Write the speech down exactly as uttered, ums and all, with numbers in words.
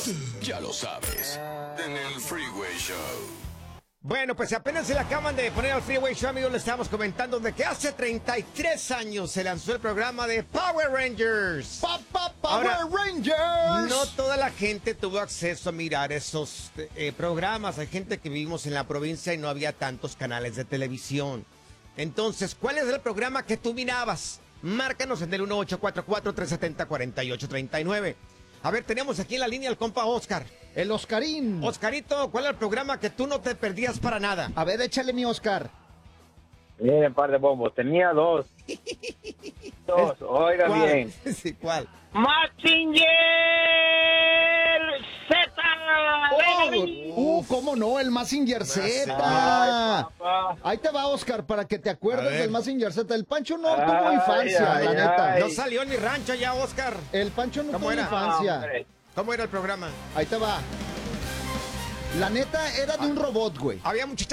Ya lo sabes. En el Freeway Show. Bueno, pues apenas se le acaban de poner al Freeway Show, amigos, le estamos comentando de que hace treinta y tres años se lanzó el programa de Power Rangers. Pa, pa, Power Ahora, Rangers. No toda la gente tuvo acceso a mirar esos eh, programas. Hay gente que vivimos en la provincia y no había tantos canales de televisión. Entonces, ¿cuál es el programa que tú mirabas? Márcanos en el uno ocho cuatro cuatro, tres siete cero, cuatro ocho tres nueve. A ver, tenemos aquí en la línea al compa Oscar. El Oscarín. Oscarito, ¿cuál es el programa que tú no te perdías para nada? A ver, échale mi Oscar. Miren, par de bombos. Tenía dos. Dos, oiga ¿Cuál? bien. Sí, ¿cuál? Mazinger Z. Oh, uh, ¿cómo no? El Mazinger Z. Ay, papá. Ahí te va, Oscar, para que te A acuerdes ver. del Mazinger Z. El Pancho no tuvo Ay, infancia, ay, la neta. ay. No salió en mi rancho ya, Oscar. El Pancho no ¿Cómo tuvo era? infancia. Hombre. ¿Cómo era el programa? Ahí te va. La neta era de un robot, güey. Había muchachas